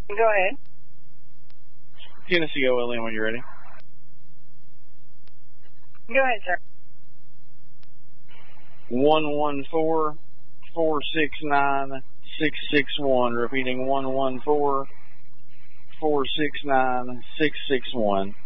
Go ahead. Tennessee OLM when you're ready. Go ahead, sir. 114-469-661. Repeating 114-469-661.